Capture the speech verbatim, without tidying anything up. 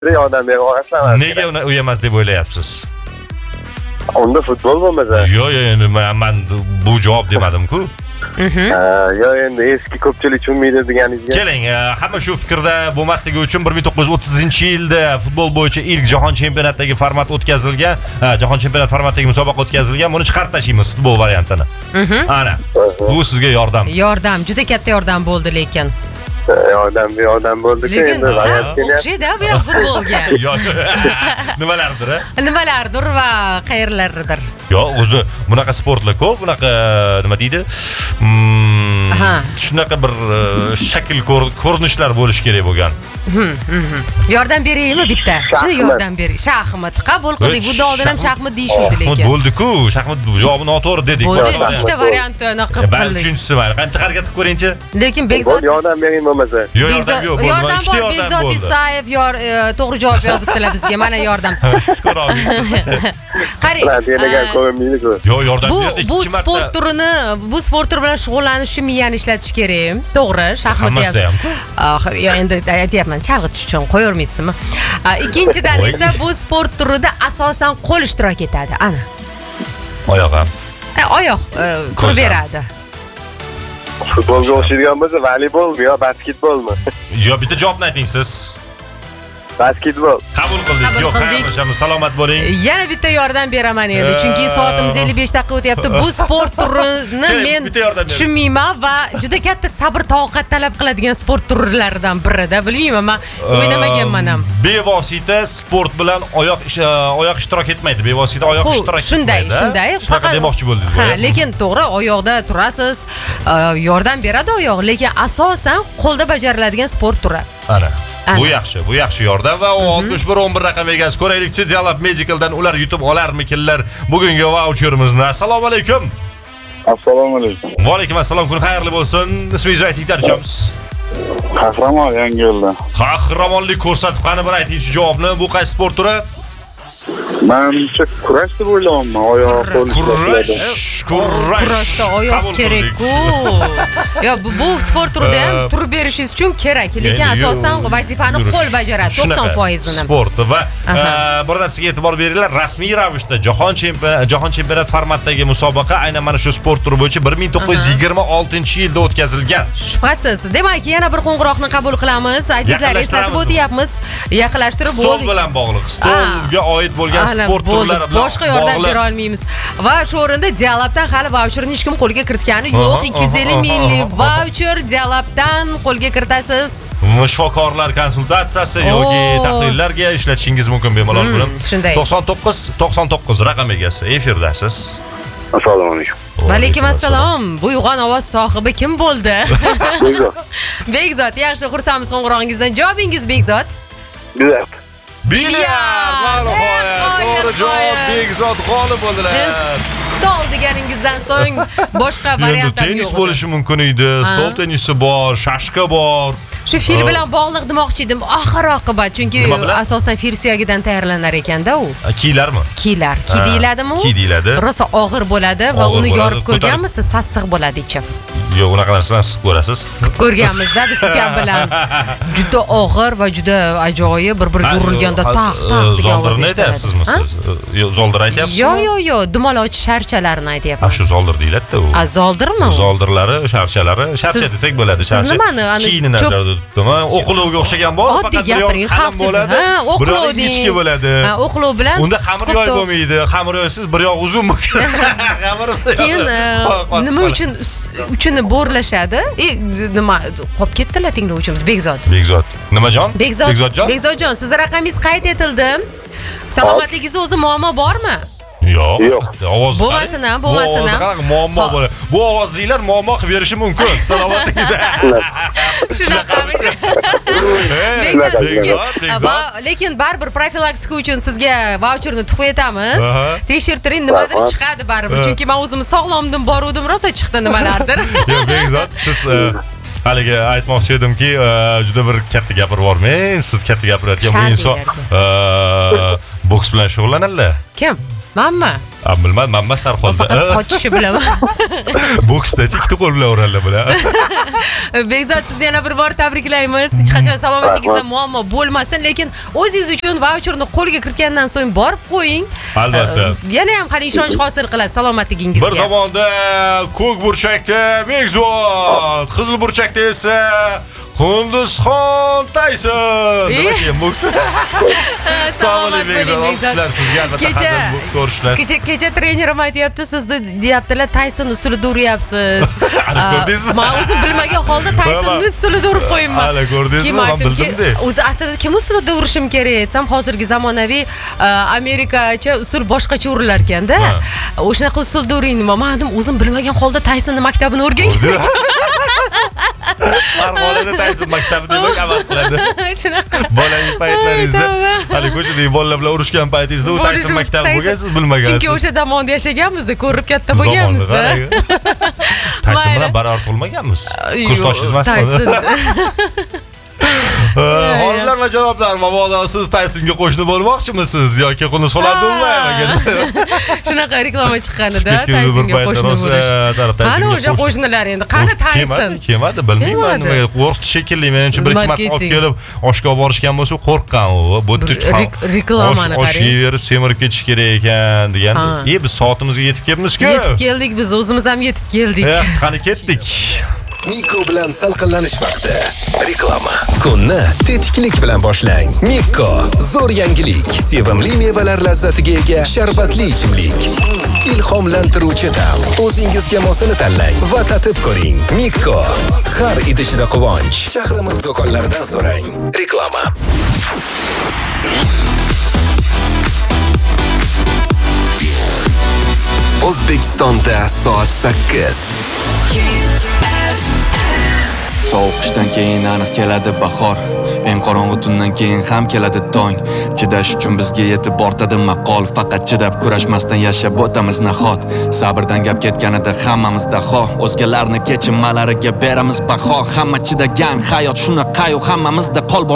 yordam bera olasiz. Nega uni u emas deb o'ylayapsiz? Unda futbol bo'lmasa. Yo'q, yo'q, endi men bu javob demadim-ku. Yo, endi eski ko'pchilik tushunmaydi deganingizga. Keling, hamma shu fikrda bo'lmasligi uchun bir ming to'qqiz yuz o'ttizinchi yilda futbol bo'yicha ilk jahon chempionatidagi format o'tkazilgan, jahon chempionat formatidagi musobaqa o'tkazilgan. Buni chiqarib tashlaymiz futbol variantini. Ana. Bu sizga yordam. Yordam, juda katta yordam bo'ldi lekin. Yordam, yordam bo'ldi-ku endi variantga. O'xshaydi bu ham futbolga. Yo'q. Nimalardir? Nimalardir va qayerlardir. Yo'q, o'zi bunaqa sportlar ko'p, bunaqa nima deydi? Shunaqa bir shakl ko'rinishlar bo'lish kerak bo'lgan. Yordam beraymi bitta? Shuni yordam bering. Shaxmat qabul qildik. Bu oldin ham shaxmat deyishuvdi lekin. Shaxmat bo'ldi-ku, shaxmat javobi noto'g'ri dedik. Bo'ldi, ikkita variantini qilib qildik. Balki uchinchisi mayli. Qancha harakat qilib ko'ring-chi. Lekin Bekzod yordam bering bo'lmasa. Yo'q, yordam yo'q, bo'ldi. Yordam bor, Bekzod Isayev to'g'ri javob yozibdilar bizga. Mana yordam. Siz ko'ra olmaysiz. Qarang. Denagan ko'rinmaydi-ku. Yo'q, yordam berdik. Bu sport turini, bu sport turi bilan shug'ullanish uchun miyani ishlatish kerak. To'g'ri, shaxmat deyapsiz. Yo'q, endi aytyapman, chalg'itish uchun qo'yavermaysizmi? Ikkinchidan esa bu sport turida asosan qo'l ishtirok etadi. Ana. Oyoq ham. Oyoq tur beradi. Futbolga o'xshaydigan bo'lsa, voleybolmi yo basketbolmi? Yo'q, bitta javobni ayting siz. Basketbol. Qabul qildik. Yo'q, qayermiz? Salomat bo'ling. Yana bitta yordam beraman endi, chunki soatimiz ellik besh daqiqa o'tyapti. Bu sport turini men tushunmayman va juda katta sabr toqat talab qiladigan sport turlaridan birida. Bilmayman, men o'ynamaganman ham. Bevosita sport bilan oyoq oyoq ishtirok etmaydi. Bevosita oyoq ishtirok etmaydi. Shunday, shunday. Shunaqa demoqchi bo'ldingiz. Ha, lekin to'g'ri, oyoqda turasiz, yordam beradi oyoq, lekin asosan qo'lda bajariladigan sport turi. Ana. Bu yaxshi, bu yaxshi yordam va oltmish bir o'n bir raqam egasi. Ko'raylikchi, Dialab Medical'dan ular yutib olarmikinlar bugungi vaucherimizni. Assalomu alaykum. Assalomu alaykum. Va alaykum assalom. Kun xayrli bo'lsin. Ismingizni ayting, tarjimamiz. Qahramon Yangiyo'ldan. Qahramonlik ko'rsatib qani bir aytingchi javobni. Bu qaysi sport turi? Menimcha kurash deb o'ylayapman. Oyoq qo'l. Kurash, kurash. Kurashda oyoq kerak-ku. Yo, bu bu sport turida ham tur berishingiz uchun kerak, lekin asosan vazifani qo'l bajaradi to'qson foiz ni. Sport va bir narsaga e'tibor beringlar, rasmiy ravishda jahon chempionat jahon chempionat formatidagi musobaqa aynan mana shu sport turi bo'yicha bir ming to'qqiz yuz yigirma oltinchi yilda o'tkazilgan. Shubhasiz. Demak, yana bir qo'ng'iroqni qabul qilamiz. Azizlar, eslatib o'tyapmiz. Yaqinlashtirib stol bilan bog'liq, stolga oid bo'lgan sport turlari bilan boshqa yordam bera olmaymiz. Va shu o'rinda Dialabdan hali vaucherni hech kim qo'lga kiritgani yo'q. ikki yuz ellik minglik vaucher Dialabdan qo'lga kiritasiz. Shifokorlar konsultatsiyasi yoki tahlillarga ishlatishingiz mumkin bemalol buni. to'qson to'qqiz to'qson to'qqiz raqam egasi efirdasiz. Assalomu alaykum. Va alaykum assalom. Bu uyg'on ovoz sohibi kim bo'ldi? Bekzod. Bekzod, yaxshi, xursandmiz qo'ng'irog'ingizdan. Javobingiz Bekzod? Bilyard. Bilyard. To'g'ri javob, Bekzod g'olib bo'ldilar. Stol deganingizdan so'ng boshqa variantlar yo'q. Tennis bo'lishi mumkin edi. Stol tennisi bor, shashka bor. Shu fil bilan bog'liq demoqchi edim. Oxir oqibat, chunki asosan fil suyagidan tayyorlanar ekanda u. Kiylarmi? Kiylar. Kiy deyiladimi u? Kiy deyiladi. Rosa og'ir bo'ladi va uni yorib ko'rganmisiz? Sassiq bo'ladi ichi. Yo'q, unaqa narsani siz ko'rasiz. Ko'rganmiz-da, biz ukam bilan. Juda og'ir va juda ajoyib, bir-biriga urilganda taq taq degan ovoz Zoldirni aytyapsizmi siz? Yo'q, zoldir aytyapsizmi? Yo'q, yo'q, yo'q, dumalovchi sharchalarni aytyapman. Ha, shu zoldir deyiladi-da u. A, zoldirmi u? Zoldirlari, sharchalari, sharcha desak bo'ladi, sharcha. Kiyni nazarda tutdim. O'qlovga o'xshagan bor, faqat bir qalin bo'ladi. Bir ingichka bo'ladi. Ha, o'qlov bilan. Unda xamir yoy bo'lmaydi. Xamir yoysiz bir yoq uzun bo'lgan. Xamir. Keyin nima uchun uchini bo'rlashadi? E, nima qolib ketdilar tinglovchimiz Bekzod. Bekzod. Nimajon? Bekzodjon. Bekzodjon, sizning raqamingiz qayd etildi. Salomatligingizda o'zi muammo bormi? Yo'q. Yo'q. Ovoz bo'lmasin ham, bo'lmasin ham. Qanaqa muammo bo'ladi? Bu ovozlilar muammo qilib berishi mumkin. Salomatligingizda. Shunaqami? Lekin baribir profilaktika uchun sizga vaucherni tuhfa etamiz. Tekshirtiring, nimadir chiqadi baribir. Chunki men o'zim sog'lomdim, boruvdim, rosa chiqdi nimalardir. Yo'q, Bekzod, siz haliga aytmoqchi edimki, juda bir katta gapirib bormang. Siz katta gapirayotgan bu inson boks bilan shug'ullanadilar. Kim? Menmi? Bilmadim, men mas har holda. Faqat qochishi bilaman. Boksdachi ikkita qo'l bilan uradilar bular. Bekzod, sizni yana bir bor tabriklaymiz. Hech qachon salomatligingizda muammo bo'lmasin, lekin o'zingiz uchun vaucherni qo'lga kiritgandan so'ng borib qo'ying. Albatta. Yana ham qani ishonch hosil qilasiz salomatligingizga. Bir tomonda ko'k burchakda Bekzod, qizil burchakda esa Hindiston Tayson. Nima keyin boks? Salomat bo'ling Bekzod. Sizga albatta Kecha ko'rishlar. kecha kecha trenerim aytayapti, sizni deyaptilar Tayson usulida uryapsiz. Ana ko'rdingizmi? Men o'zim bilmagan holda Taysonni usulida urib qo'yibman. Ana ko'rdingizmi? Men bildim-da. O'zi aslida kim usulida urishim kerak desam, hozirgi zamonaviy Amerikacha usul boshqacha urilar ekanda. O'shanaqa usulda uring nima? Men dedim, o'zim bilmagan holda Taysonni maktabini o'rgangan. Farg'onada Tayson maktabida nima amal qiladi? Shunaqa. Bolali paytlaringizda, hali ko'chadagi bolalar bilan urushgan paytingizda u Tayson maktabi bo'lgansiz, bilmagansiz. Chunki o'sha zamonda yashaganmiz-da, ko'rib katta bo'lganmiz-da. Tayson bilan barobar qilmaganmiz. Kursdoshingiz emasmi? Xonimlar va janoblar, mabodo siz Taysonga qo'shni bo'lmoqchimisiz yoki qulni soladi bo'lmaymi? Shunaqa reklama chiqqanida Taysonga qo'shni bo'lish. Mana o'sha qo'shnilar endi qani Tayson? Kelmadi, bilmayman nimaga qo'rqdi shekilli. Menimcha bir ikki marta olib kelib oshga olib borishgan bo'lsa qo'rqqan u. Bu reklamani qarang. Oshiverib semirib ketish kerak ekan degan. E biz soatimizga yetib kelibmiz-ku. Yetib keldik biz, o'zimiz ham yetib keldik. Qani ketdik. Miko bilan salqinlanish vaqti. Reklama. Kunni tetiklik bilan boshlang. Miko, zo'r yangilik. Sevimli mevalar lazzatiga ega sharbatli ichimlik. Ilhomlantiruvchi ta'm. O'zingizga mosini tanlang va tatib ko'ring. Miko, har idishida quvonch. Shahrimiz do'konlaridan so'rang. Reklama. O'zbekistonda soat sakkiz. Sovuq qishdan keyin aniq keladi bahor. Eng qorong'u tundan keyin ham keladi tong. Chidash uchun bizga yetib ortadi maqol. Faqat chidab kurashmasdan yashab o'tamiz nahot. Sabrdan gap ketganida hammamiz daho. O'zgalarni kechinmalariga beramiz baho. Hamma chidagan hayot shunaqa-yu hammamizda qol